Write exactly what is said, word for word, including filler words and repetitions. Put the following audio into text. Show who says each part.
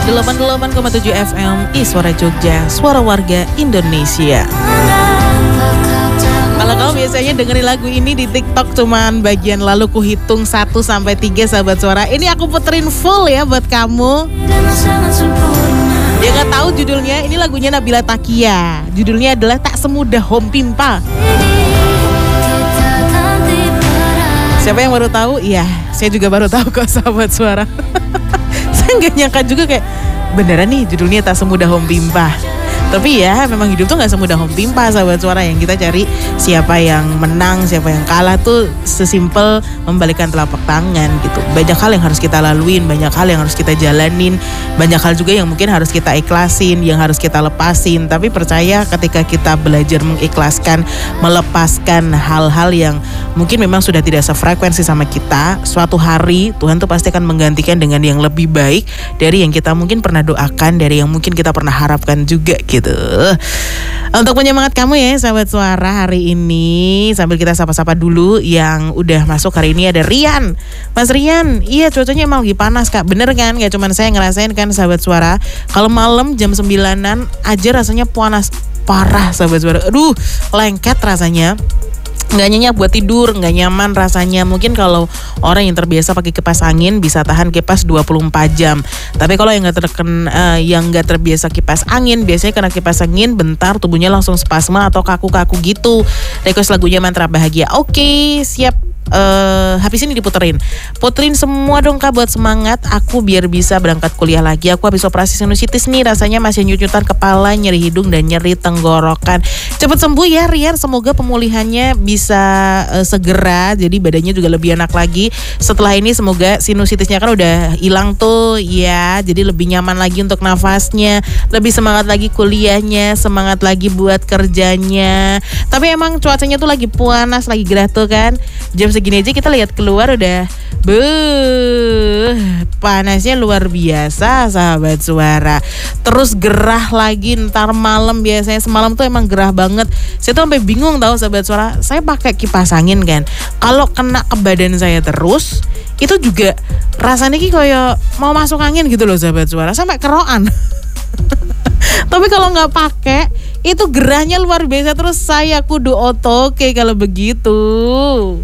Speaker 1: delapan puluh delapan koma tujuh F M I Suara Jogja, suara warga Indonesia. Kalau kamu biasanya dengerin lagu ini di TikTok cuman bagian lalu ku hitung satu sampai tiga sahabat suara. Ini aku puterin full ya buat kamu. Dia gak tahu judulnya, ini lagunya Nabila Takia. Judulnya adalah Tak Semudah Home Pimpa. Siapa yang baru tahu? Iya, saya juga baru tahu kok sahabat suara. Saya gak nyangka juga kayak beneran nih judulnya Tak Semudah Home Pimpa. Tapi ya memang hidup tuh gak semudah home pimpa sahabat suara. Yang kita cari siapa yang menang, siapa yang kalah tuh sesimpel membalikkan telapak tangan gitu. Banyak hal yang harus kita laluin, banyak hal yang harus kita jalanin, banyak hal juga yang mungkin harus kita ikhlasin, yang harus kita lepasin. Tapi percaya ketika kita belajar mengikhlaskan, melepaskan hal-hal yang mungkin memang sudah tidak sefrekuensi sama kita, suatu hari Tuhan tuh pasti akan menggantikan dengan yang lebih baik dari yang kita mungkin pernah doakan, dari yang mungkin kita pernah harapkan juga gitu. Untuk penyemangat kamu ya sahabat suara hari ini, sambil kita sapa-sapa dulu yang udah masuk hari ini. Ada Rian. Mas Rian, iya cuacanya emang lagi panas kak, bener kan? Gak cuman saya ngerasain kan sahabat suara, kalau malam jam sembilanan aja rasanya panas parah sahabat suara. Aduh lengket rasanya, nggak nyenyak buat tidur, nggak nyaman rasanya. Mungkin kalau orang yang terbiasa pakai kipas angin bisa tahan kipas dua puluh empat jam. Tapi kalau yang nggak terken, uh, yang nggak terbiasa kipas angin, biasanya kena kipas angin bentar tubuhnya langsung spasme atau kaku-kaku gitu. Request lagunya Mantra Bahagia. Oke, siap. Uh, habis ini diputerin Puterin semua dong kak buat semangat aku biar bisa berangkat kuliah lagi. Aku habis operasi sinusitis nih, rasanya masih nyucutan kepala, nyeri hidung dan nyeri tenggorokan. Cepet sembuh ya Rian, semoga pemulihannya bisa uh, segera, jadi badannya juga lebih enak lagi. Setelah ini semoga sinusitisnya kan udah hilang tuh ya, jadi lebih nyaman lagi untuk nafasnya, lebih semangat lagi kuliahnya, semangat lagi buat kerjanya. Tapi emang cuacanya tuh lagi panas, lagi gerah tuh kan. Jam segini aja kita lihat keluar udah beuh, panasnya luar biasa sahabat suara. Terus gerah lagi ntar malam, biasanya semalam tuh emang gerah banget. Saya tuh sampai bingung tahu sahabat suara. Saya pakai kipas angin kan, kalau kena ke badan saya terus itu juga rasanya kayak mau masuk angin gitu loh sahabat suara, sampai keroan. Tapi kalau nggak pakai itu gerahnya luar biasa. Terus saya kudu otoke kalau begitu.